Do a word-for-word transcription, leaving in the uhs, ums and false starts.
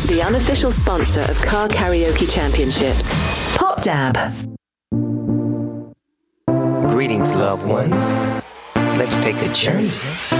the unofficial sponsor of Car Karaoke Championships. Pop Dab. Greetings, loved ones. Let's take a journey